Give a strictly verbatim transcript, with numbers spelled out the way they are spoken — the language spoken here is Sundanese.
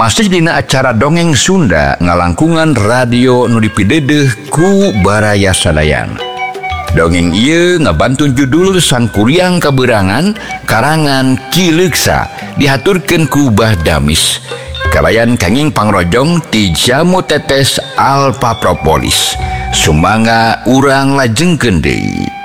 masih dina acara dongeng Sunda ngalangkungan radio nu dipidedeh ku Baraya Sadayan. Dongeng ieu ngabantun judul Sang Kuryang Kaberangan karangan Ki Leuksa dihaturkeun ku Bah Damis. Kabayan kanging pangrojong ti Jamu Tetes Alpa Propolis. Sumangga urang lajengkeun deui.